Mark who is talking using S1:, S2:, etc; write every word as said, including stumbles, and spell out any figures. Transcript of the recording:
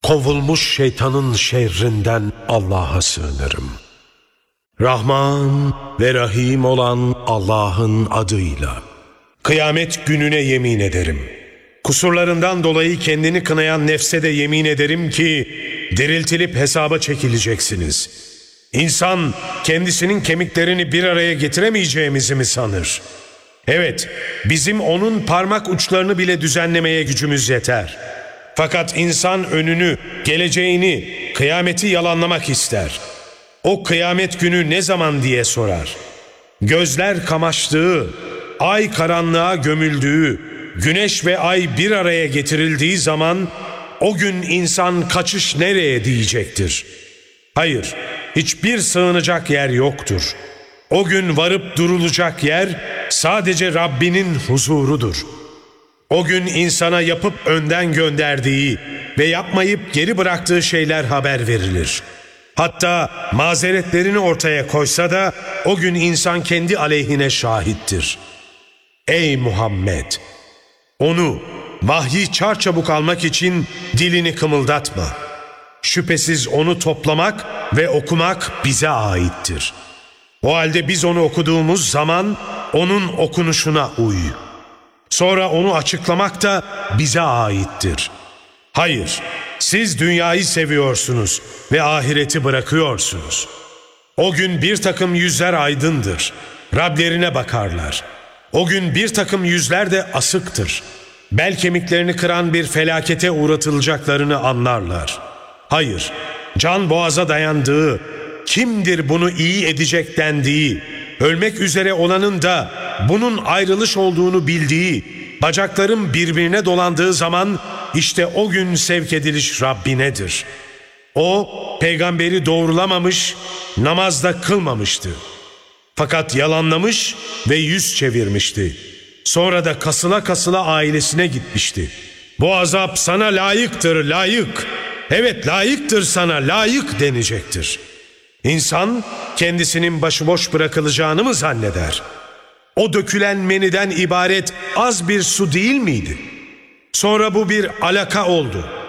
S1: kovulmuş şeytanın şerrinden Allah'a sığınırım. Rahman ve Rahim olan Allah'ın adıyla. Kıyamet gününe yemin ederim. Kusurlarından dolayı kendini kınayan nefse de yemin ederim ki diriltilip hesaba çekileceksiniz. İnsan kendisinin kemiklerini bir araya getiremeyeceğimizi mi sanır? Evet, bizim onun parmak uçlarını bile düzenlemeye gücümüz yeter. Fakat insan önünü, geleceğini, kıyameti yalanlamak ister. O kıyamet günü ne zaman diye sorar. Gözler kamaştığı, ay karanlığa gömüldüğü, güneş ve ay bir araya getirildiği zaman o gün insan kaçış nereye diyecektir. Hayır, hiçbir sığınacak yer yoktur. O gün varıp durulacak yer sadece Rabbinin huzurudur. O gün insana yapıp önden gönderdiği ve yapmayıp geri bıraktığı şeyler haber verilir. Hatta mazeretlerini ortaya koysa da o gün insan kendi aleyhine şahittir. Ey Muhammed! Onu, vahyi çarçabuk almak için dilini kımıldatma. Şüphesiz onu toplamak ve okumak bize aittir. O halde biz onu okuduğumuz zaman onun okunuşuna uy. Sonra onu açıklamak da bize aittir. Hayır, siz dünyayı seviyorsunuz ve ahireti bırakıyorsunuz. O gün bir takım yüzler aydındır. Rablerine bakarlar. O gün bir takım yüzler de asıktır. Bel kemiklerini kıran bir felakete uğratılacaklarını anlarlar. Hayır, can boğaza dayandığı, kimdir bunu iyi edecek dendiği, ölmek üzere olanın da bunun ayrılış olduğunu bildiği, bacakların birbirine dolandığı zaman işte o gün sevk ediliş Rabbinedir. O, peygamberi doğrulamamış, namazda kılmamıştı. Fakat yalanlamış ve yüz çevirmişti. Sonra da kasıla kasıla ailesine gitmişti. Bu azap sana layıktır, layık. Evet, layıktır sana, layık denecektir. İnsan kendisinin başıboş bırakılacağını mı zanneder? O dökülen meniden ibaret az bir su değil miydi? Sonra bu bir alaka oldu.